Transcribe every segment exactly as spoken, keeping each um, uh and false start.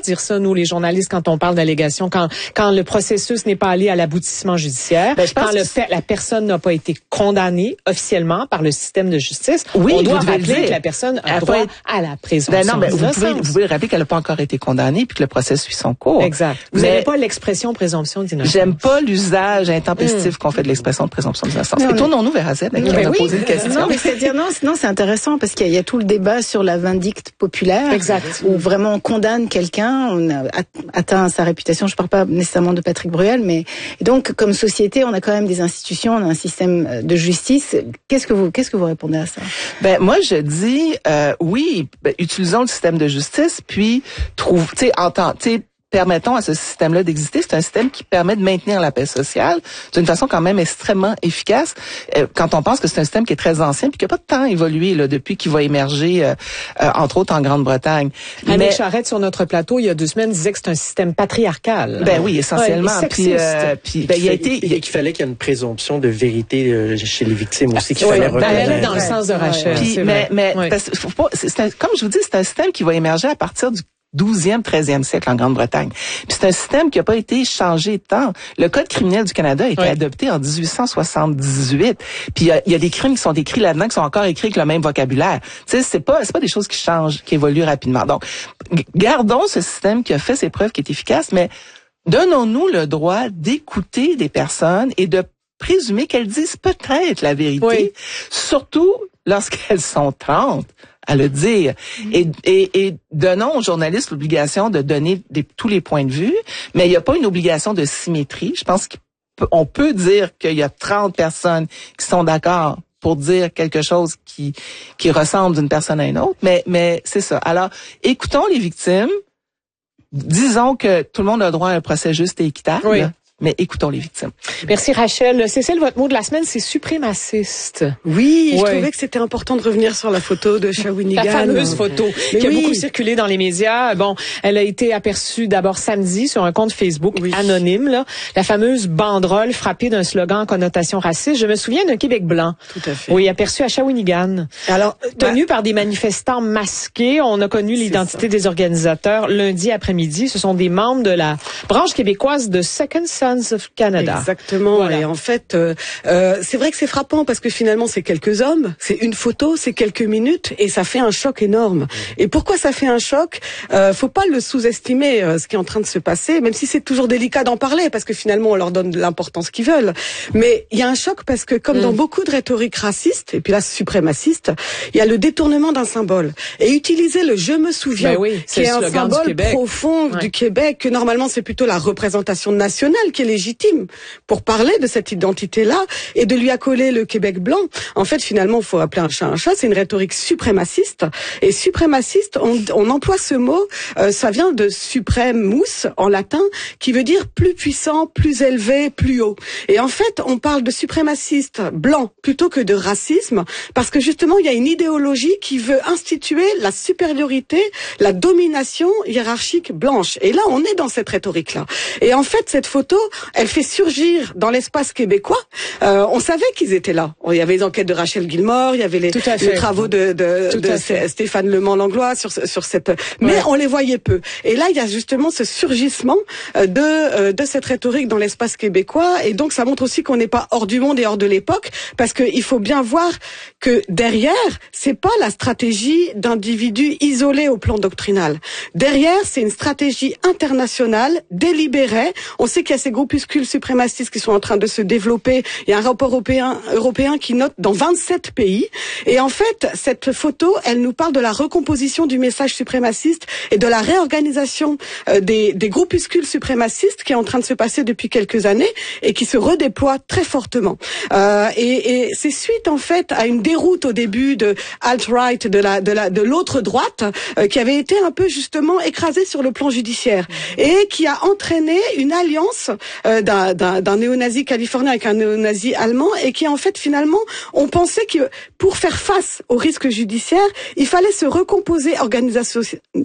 dire ça, nous, les journalistes, quand on parle d'allégations, quand, quand le processus n'est pas allé à l'aboutissement judiciaire, ben, quand le, la personne n'a pas été condamnée officiellement par le système de justice, oui, on doit rappeler que la personne a droit être... à la présomption ben non, ben, d'innocence. Vous pouvez, vous pouvez rappeler qu'elle n'a pas encore été condamnée puis que le procès suit son cours. Exact. Vous n'aimez pas l'expression présomption d'innocence? J'aime pas l'usage intempestif mmh. qu'on fait de l'expression de présomption d'innocence. Et tournons-nous vers Azed, qui ben m'a oui. posé une question. Non, mais c'est-à-dire, non, non, c'est intéressant parce qu'il y, y a tout le débat sur la vindicte populaire. Exact. Où vraiment on condamne quelqu'un, on a atteint sa réputation. Je parle pas nécessairement de Patrick Bruel, mais et donc comme société, on a quand même des institutions, on a un système de justice. Qu'est-ce que vous, qu'est-ce que vous répondez à ça? Ben moi je dis euh, oui, ben, utilisons le système de justice, puis trouve, tu sais, entend, tu sais. Permettons à ce système-là d'exister. C'est un système qui permet de maintenir la paix sociale d'une façon quand même extrêmement efficace. Euh, quand on pense que c'est un système qui est très ancien puis qui n'a pas de temps évolué là depuis qu'il va émerger, euh, euh, entre autres en Grande-Bretagne. Annick Mais Charrette sur notre plateau il y a deux semaines disait que c'est un système patriarcal. Ben oui, essentiellement. Ouais, puis, euh, puis ben, il a été et qu'il fallait qu'il y ait une présomption de vérité euh, chez les victimes aussi qu'il ouais, fallait reconnaître. Elle allait dans ouais. le sens de Rachel. Puis, mais mais ouais. parce, faut pas, c'est un, comme je vous dis, c'est un système qui va émerger à partir du douzième, treizième siècle en Grande-Bretagne. Puis c'est un système qui n'a pas été changé tant. Le Code criminel du Canada a été oui. adopté en dix-huit cent soixante-dix-huit. Puis il y, y a des crimes qui sont écrits là-dedans qui sont encore écrits avec le même vocabulaire. Tu sais, c'est pas c'est pas des choses qui changent, qui évoluent rapidement. Donc gardons ce système qui a fait ses preuves, qui est efficace, mais donnons-nous le droit d'écouter des personnes et de présumer qu'elles disent peut-être la vérité, oui. surtout lorsqu'elles sont trente à le dire. Et, et, et donnons aux journalistes l'obligation de donner des, tous les points de vue, mais il n'y a pas une obligation de symétrie. Je pense qu'on peut dire qu'il y a trente personnes qui sont d'accord pour dire quelque chose qui, qui ressemble d'une personne à une autre, mais, mais c'est ça. Alors, écoutons les victimes, disons que tout le monde a droit à un procès juste et équitable. Oui. Mais écoutons les victimes. Merci Rachel. Cécile, votre mot de la semaine, c'est suprémaciste. Oui, ouais. Je trouvais que c'était important de revenir sur la photo de Shawinigan. La fameuse photo Mais qui oui. a beaucoup circulé dans les médias. Bon, elle a été aperçue d'abord samedi sur un compte Facebook oui. anonyme. Là, la fameuse banderole frappée d'un slogan en connotation raciste. Je me souviens d'un Québec blanc. Tout à fait. Oui, aperçu à Shawinigan. Alors, tenu bah, par des manifestants masqués. On a connu l'identité des organisateurs lundi après-midi. Ce sont des membres de la branche québécoise de Second Sons of Canada. Exactement. Voilà. Et en fait, euh, euh, c'est vrai que c'est frappant parce que finalement, c'est quelques hommes, c'est une photo, c'est quelques minutes, et ça fait un choc énorme. Et pourquoi ça fait un choc ? euh, Faut pas le sous-estimer, euh, ce qui est en train de se passer, même si c'est toujours délicat d'en parler, parce que finalement, on leur donne de l'importance qu'ils veulent. Mais il y a un choc parce que, comme mm. dans beaucoup de rhétorique raciste, et puis là, suprémaciste, il y a le détournement d'un symbole. Et utiliser le « je me souviens ben oui, », qui est un symbole profond ouais. du Québec, que normalement, c'est plutôt la représentation nationale qui est légitime pour parler de cette identité-là et de lui accoler le Québec blanc. En fait, finalement, il faut appeler un chat un chat, c'est une rhétorique suprémaciste. Et suprémaciste, on, on emploie ce mot, euh, ça vient de supremus en latin, qui veut dire plus puissant, plus élevé, plus haut. Et en fait, on parle de suprémaciste blanc plutôt que de racisme, parce que justement, il y a une idéologie qui veut instituer la supériorité, la domination hiérarchique blanche. Et là, on est dans cette rhétorique-là. Et en fait, cette photo, elle fait surgir dans l'espace québécois. Euh, on savait qu'ils étaient là. Il y avait les enquêtes de Rachel Gilmore, il y avait les, les travaux de, de, de Stéphane Lemont-Langlois sur, sur cette... Mais ouais. on les voyait peu. Et là, il y a justement ce surgissement de, de cette rhétorique dans l'espace québécois. Et donc, ça montre aussi qu'on n'est pas hors du monde et hors de l'époque, parce qu'il faut bien voir que derrière, c'est pas la stratégie d'individus isolés au plan doctrinal. Derrière, c'est une stratégie internationale, délibérée. On sait qu'il y a ces groupuscules suprémacistes qui sont en train de se développer. Il y a un rapport européen, européen qui note dans vingt-sept pays. Et en fait, cette photo, elle nous parle de la recomposition du message suprémaciste et de la réorganisation euh, des, des groupuscules suprémacistes qui est en train de se passer depuis quelques années et qui se redéploie très fortement. Euh, et, et c'est suite en fait à une déroute au début de alt-right, de la de la de l'autre droite, euh, qui avait été un peu justement écrasée sur le plan judiciaire et qui a entraîné une alliance euh, d'un, d'un, d'un néo-nazi californien avec un néo-nazi allemand, et qui en fait finalement on pensait que pour faire face au risque judiciaire, il fallait se recomposer organisation,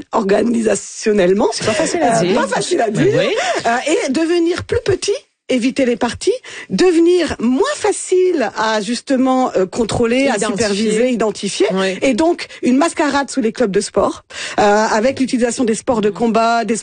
organisationnellement. C'est pas facile à dire. Euh, pas facile à dire. Oui. Euh, et devenir plus petit. Éviter les partis, devenir moins facile à justement euh, contrôler, identifier. à superviser, identifier, oui. Et donc une mascarade sous les clubs de sport, euh, avec l'utilisation des sports de combat, des